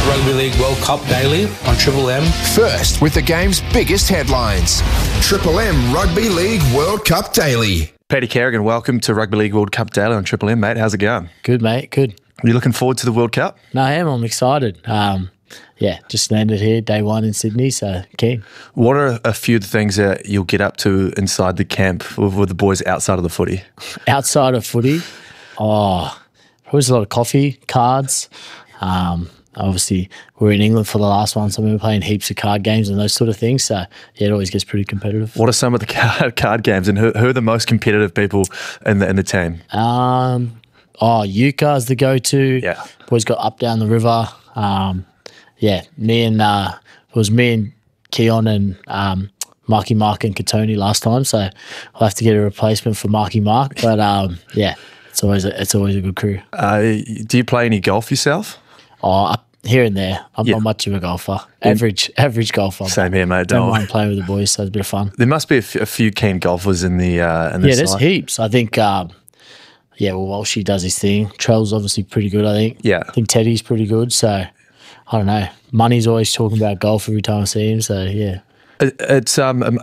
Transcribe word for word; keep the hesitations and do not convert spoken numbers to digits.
Rugby League World Cup Daily on Triple M. First, with the game's biggest headlines. Triple M Rugby League World Cup Daily. Peter Kerrigan, welcome to Rugby League World Cup Daily on Triple M, mate. How's it going? Good, mate. Good. Are you looking forward to the World Cup? No, I am. I'm excited. Um, yeah, just landed here day one in Sydney, so keen. What are a few of the things that you'll get up to inside the camp with, with the boys outside of the footy? Outside of footy, oh, probably a lot of coffee, cards. Um, obviously, we were in England for the last one, so we were playing heaps of card games and those sort of things. So, yeah, it always gets pretty competitive. What are some of the card, card games, and who, who are the most competitive people in the in the team? Um, oh, Yuka is the go-to. Yeah. Boys got up down the river. Um, yeah, me and uh, it was me and Keon and um, Marky Mark and Katoni last time. So I'll have to get a replacement for Marky Mark. But um, yeah, it's always a, it's always a good crew. Uh, do you play any golf yourself? Oh, up here and there. I'm Yeah. not much of a golfer. Average, average golfer. Same here, mate. Don't Don't mind playing with the boys, so it's a bit of fun. There must be a, f- a few keen golfers in the uh, in the Yeah, there's side. heaps. I think, um, yeah, well, Walshy does his thing. Trell's obviously pretty good, I think. Yeah. I think Teddy's pretty good. So, I don't know. Money's always talking about golf every time I see him. So, yeah. It- It's um